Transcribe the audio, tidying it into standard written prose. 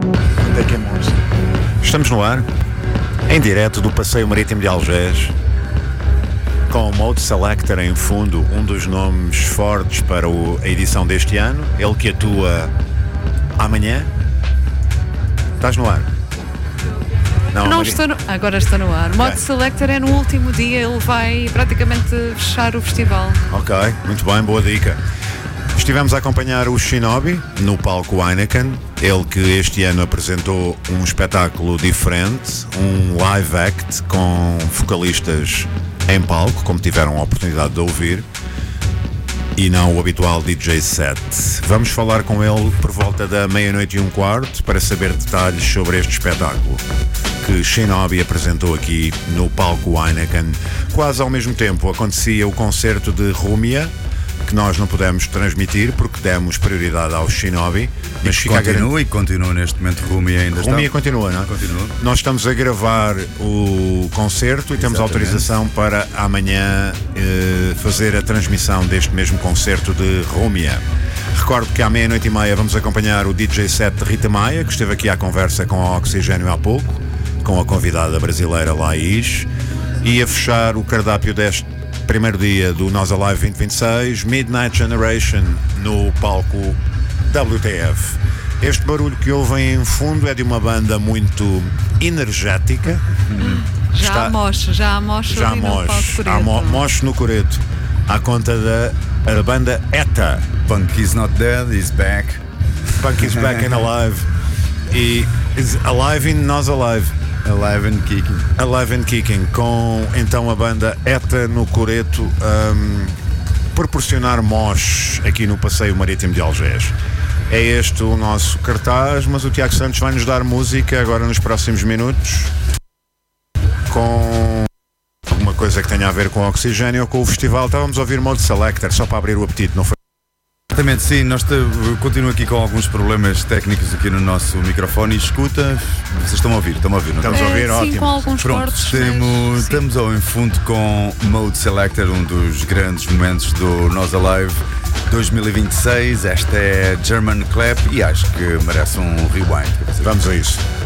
Estamos no ar, em direto do Passeio Marítimo de Algés, com o Mode Selector em fundo, um dos nomes fortes para a edição deste ano, ele que atua amanhã. Estás no ar? Não estou agora estou no ar. Mode Selector é no último dia, ele vai praticamente fechar o festival. Ok, muito bem, boa dica. Estivemos a acompanhar o Shinobi no palco Heineken, ele que este ano apresentou um espetáculo diferente, um live act com vocalistas em palco, como tiveram a oportunidade de ouvir, e não o habitual DJ set. Vamos falar com ele por volta da 00:15 para saber detalhes sobre este espetáculo que Shinobi apresentou aqui no palco Heineken. Quase ao mesmo tempo acontecia o concerto de Rumia, que nós não pudemos transmitir porque demos prioridade ao Shinobi, mas continua neste momento. Rumia ainda está. Rumia continua, não é? Continua. Nós estamos a gravar o concerto e temos autorização para amanhã fazer a transmissão deste mesmo concerto de Rumia. Recordo que à 00:30 vamos acompanhar o DJ set de Rita Maia, que esteve aqui à conversa com a Oxigênio há pouco, com a convidada brasileira Laís, e a fechar o cardápio deste primeiro dia do Nós Alive 2026, Midnight Generation no palco WTF. Este barulho que ouvem em fundo é de uma banda muito energética. Já há moche ali no palco Coreto. Há moche no Coreto, à conta da banda ETA. Punk is not dead, is back. Punk is back and alive. E is alive in Nós Alive. Alive and Kicking. Alive and Kicking, com então a banda ETA no Coreto, proporcionar mosh aqui no Passeio Marítimo de Algés. É este o nosso cartaz, mas o Tiago Santos vai nos dar música agora nos próximos minutos, com alguma coisa que tenha a ver com o Oxigênio ou com o festival. Estávamos a ouvir Mode Selector, só para abrir o apetite, não foi? Exatamente, sim, nós continuo aqui com alguns problemas técnicos aqui no nosso microfone e escuta. Vocês estão a ouvir, não? Estamos a ouvir, sim, ótimo. Com alguns cortes. Estamos ao em fundo com Mode Selector, um dos grandes momentos do Nós Alive 2026. Esta é German Clap e acho que merece um rewind. Vamos a isso.